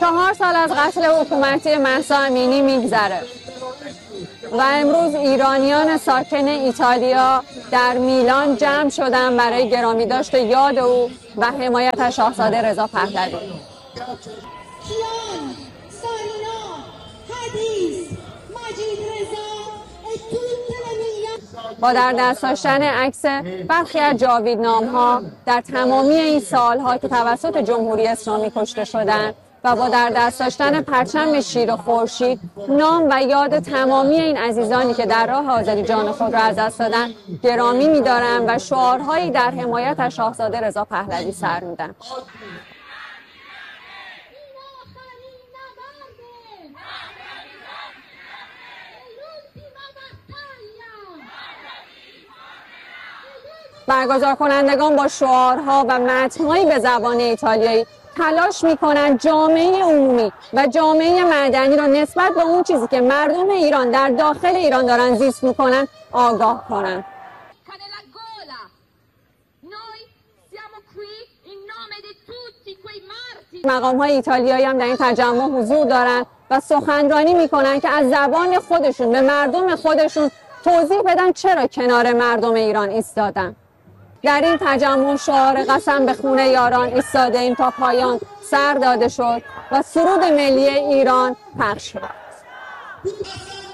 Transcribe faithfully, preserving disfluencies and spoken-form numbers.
چهار سال از قتل حکومتی مهسا امینی میگذره و امروز ایرانیان ساکن ایتالیا در میلان جمع شدن برای گرامی داشته یاد او و حمایت شاهزاده رضا پهلوی. با در دست داشتن عکس برخی از جاویدنام‌ها در تمامی این سالها که توسط جمهوری اسلامی کشته شدند و با در دست داشتن پرچم شیر و خورشید، نام و یاد تمامی این عزیزانی که در راه آزادی جان خود را از دست دادن گرامی می‌دارم و شعارهایی در حمایت از شاهزاده رضا پهلوی سر می‌دم. برگزار کنندگان با شعارها و متن‌هایی به زبان ایتالیایی تلاش می‌کنند جامعه عمومی و جامعه مدنی را نسبت به اون چیزی که مردم ایران در داخل ایران دارن زیست می‌کنن آگاه کنند. مقام‌های ایتالیایی هم در این تجمع حضور دارند و سخنرانی می‌کنند که از زبان خودشون به مردم خودشون توضیح بدن چرا کنار مردم ایران ایستادن. در این تجمع شعار قسم به خون یاران ایستاده ایم تا پایان سر داده شد و سرود ملی ایران پخش شد.